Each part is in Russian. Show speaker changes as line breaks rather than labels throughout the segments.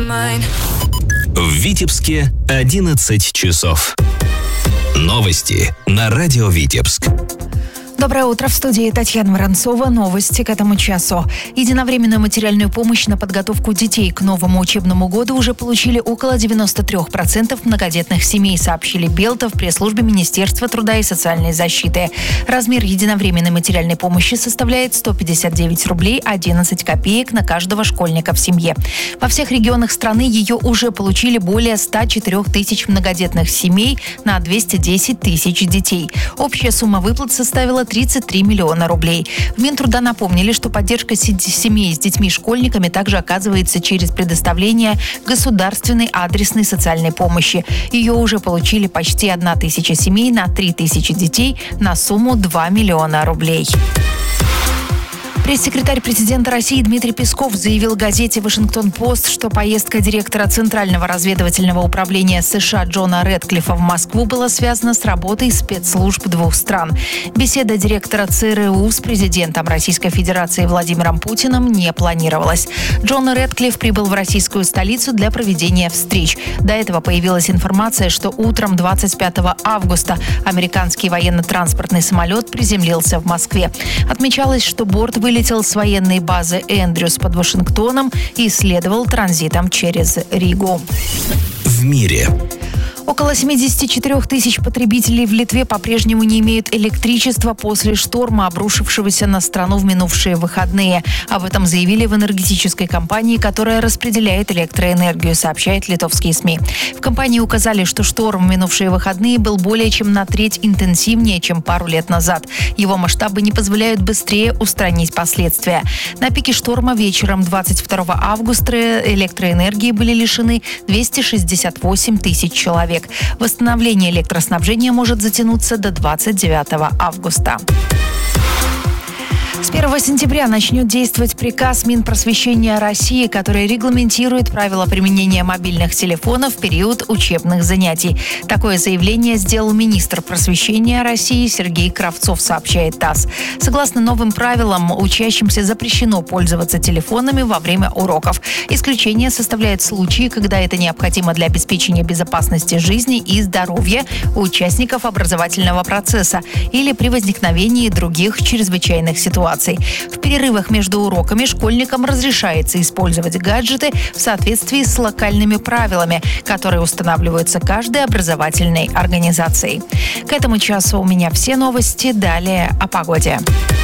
В Витебске 11 часов. Новости на радио Витебск.
Доброе утро, в студии Татьяна Воронцова. Новости к этому часу. Единовременную материальную помощь на подготовку детей к новому учебному году уже получили около 93% многодетных семей, сообщили Белта в пресс-службе Министерства труда и социальной защиты. Размер единовременной материальной помощи составляет 159 рублей 11 копеек на каждого школьника в семье. Во всех регионах страны ее уже получили более 104 тысяч многодетных семей на 210 тысяч детей. Общая сумма выплат составила 33 миллиона рублей. В Минтруда напомнили, что поддержка семей с детьми-школьниками также оказывается через предоставление государственной адресной социальной помощи. Ее уже получили почти 1000 семей на 3000 детей на сумму 2 миллиона рублей. Пресс-секретарь президента России Дмитрий Песков заявил газете «Вашингтон-Пост», что поездка директора Центрального разведывательного управления США Джона Рэдклиффа в Москву была связана с работой спецслужб двух стран. Беседа директора ЦРУ с президентом Российской Федерации Владимиром Путиным не планировалась. Джон Рэдклифф прибыл в российскую столицу для проведения встреч. До этого появилась информация, что утром 25 августа американский военно-транспортный самолет приземлился в Москве. Отмечалось, что борт вылетел с военной базы Эндрюс под Вашингтоном и следовал транзитом через Ригу.
В мире.
Около 74 тысяч потребителей в Литве по-прежнему не имеют электричества после шторма, обрушившегося на страну в минувшие выходные. Об этом заявили в энергетической компании, которая распределяет электроэнергию, сообщает литовские СМИ. В компании указали, что шторм в минувшие выходные был более чем на треть интенсивнее, чем пару лет назад. Его масштабы не позволяют быстрее устранить последствия. На пике шторма вечером 22 августа электроэнергии были лишены 268 тысяч человек. Восстановление электроснабжения может затянуться до 29 августа. С 1 сентября начнет действовать приказ Минпросвещения России, который регламентирует правила применения мобильных телефонов в период учебных занятий. Такое заявление сделал министр просвещения России Сергей Кравцов, сообщает ТАСС. Согласно новым правилам, учащимся запрещено пользоваться телефонами во время уроков. Исключение составляют случаи, когда это необходимо для обеспечения безопасности жизни и здоровья участников образовательного процесса или при возникновении других чрезвычайных ситуаций. В перерывах между уроками школьникам разрешается использовать гаджеты в соответствии с локальными правилами, которые устанавливаются каждой образовательной организацией. К этому часу у меня все новости. Далее о погоде.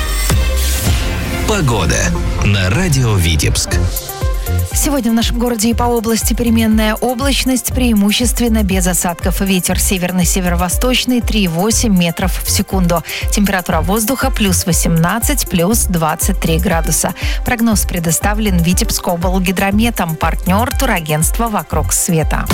Погода на радио Витебск.
Сегодня в нашем городе и по области переменная облачность, преимущественно без осадков. Ветер северно-северо-восточный 3,8 метров в секунду. Температура воздуха плюс 18, плюс 23 градуса. Прогноз предоставлен Витебскоблгидрометом. Партнер турагентства «Вокруг света».